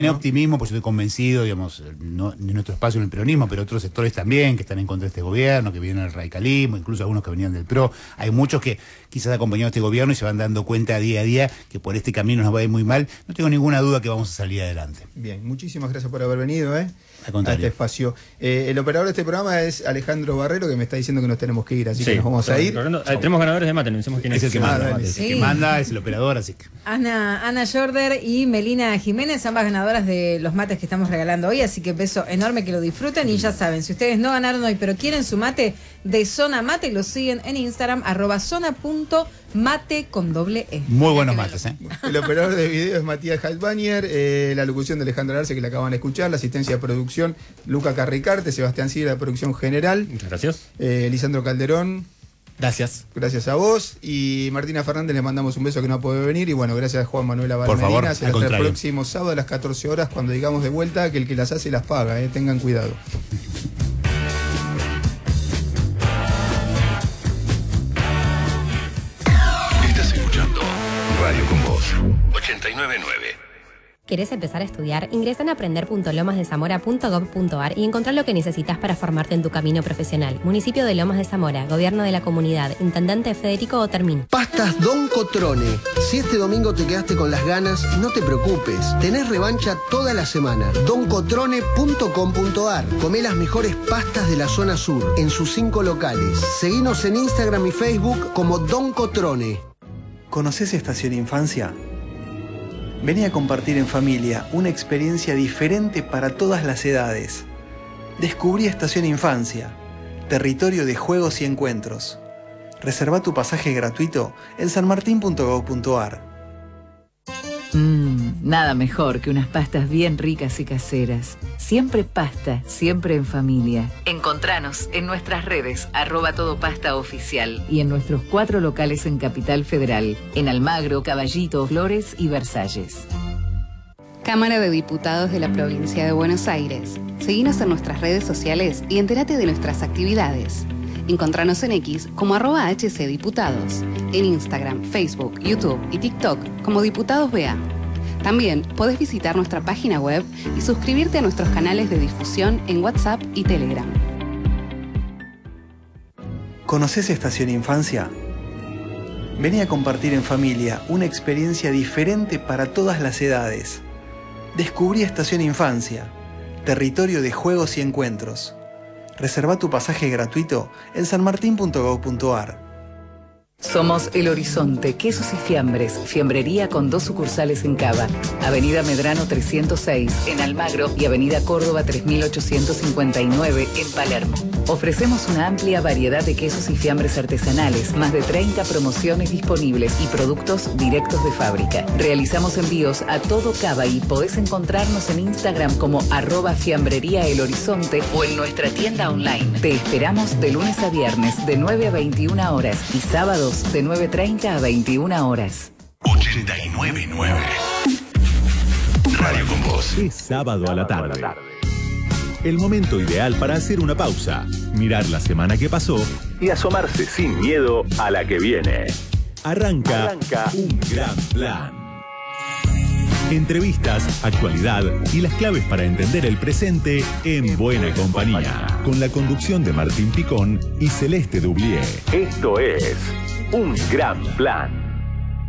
Tiene optimismo, pues yo estoy convencido, digamos, no en nuestro espacio en el peronismo, pero otros sectores también que están en contra de este gobierno, que vienen del radicalismo, incluso algunos que venían del PRO. Hay muchos que quizás acompañaron a este gobierno y se van dando cuenta día a día que por este camino nos va a ir muy mal. No tengo ninguna duda que vamos a salir adelante. Bien, muchísimas gracias por haber venido, Al contrario. a este espacio. El operador de este programa es Alejandro Barrero, que me está diciendo que nos tenemos que ir, así que nos vamos a ir. Tenemos ganadores de mate, no decimos quién Es el que manda, dale. es el que manda, es el operador, así que... Ana Jorder y Melina Jiménez, ambas ganadoras de los mates que estamos regalando hoy, así que beso enorme, que lo disfruten. Y ya saben, si ustedes no ganaron hoy pero quieren su mate de Zona Mate, lo siguen en Instagram, @zona.mate con doble E. Muy buenos mates, El operador de video es Matías Halbanier, la locución de Alejandro Arce, que la acaban de escuchar, la asistencia de producción Luca Carricarte, Sebastián Sira, de producción general. Muchas gracias. Lisandro Calderón. Gracias. Gracias a vos. Y Martina Fernández, le mandamos un beso que no puede venir. Y bueno, gracias a Juan Manuel Aval Por favor, Medina. Será al hasta el contrario. próximo sábado a las 14 horas, cuando digamos de vuelta que el que las hace las paga. Tengan cuidado. Estás escuchando Radio con Voz 89.9. ¿Querés empezar a estudiar? Ingresa en aprender.lomasdezamora.gov.ar y encontrar lo que necesitas para formarte en tu camino profesional. Municipio de Lomas de Zamora, Gobierno de la Comunidad, Intendente Federico Otermín. Pastas Don Cotrone. Si este domingo te quedaste con las ganas, no te preocupes. Tenés revancha toda la semana. doncotrone.com.ar. Comé las mejores pastas de la zona sur, en sus 5 locales. Seguinos en Instagram y Facebook como Don Cotrone. ¿Conocés Estación Infancia? Vení a compartir en familia una experiencia diferente para todas las edades. Descubrí Estación Infancia, territorio de juegos y encuentros. Reserva tu pasaje gratuito en sanmartin.gov.ar. Nada mejor que unas pastas bien ricas y caseras. Siempre pasta, siempre en familia. Encontranos en nuestras redes, @todopastaoficial, y en nuestros 4 locales en Capital Federal, en Almagro, Caballito, Flores y Versalles. Cámara de Diputados de la Provincia de Buenos Aires. Seguinos en nuestras redes sociales y entérate de nuestras actividades. Encontranos en X como @HCDiputados, en Instagram, Facebook, YouTube y TikTok como Diputados BA. También podés visitar nuestra página web y suscribirte a nuestros canales de difusión en WhatsApp y Telegram. ¿Conocés Estación Infancia? Vení a compartir en familia una experiencia diferente para todas las edades. Descubrí Estación Infancia, territorio de juegos y encuentros. Reserva tu pasaje gratuito en sanmartin.gov.ar. Somos El Horizonte, quesos y fiambres, fiambrería con 2 sucursales en Cava, Avenida Medrano 306 en Almagro y Avenida Córdoba 3859 en Palermo. Ofrecemos una amplia variedad de quesos y fiambres artesanales, más de 30 promociones disponibles y productos directos de fábrica. Realizamos envíos a todo Cava y podés encontrarnos en Instagram como @fiambrería El Horizonte o en nuestra tienda online. Te esperamos de lunes a viernes de 9 a 21 horas y sábados de 9:30 a 21 horas. 89.9. Radio con Voz. Es sábado a la tarde. El momento ideal para hacer una pausa, mirar la semana que pasó y asomarse sin miedo a la que viene. Arranca Un Gran Plan. Entrevistas, actualidad y las claves para entender el presente en buena compañía. Con la conducción de Martín Picón y Celeste Dublier. Esto es Un Gran Plan.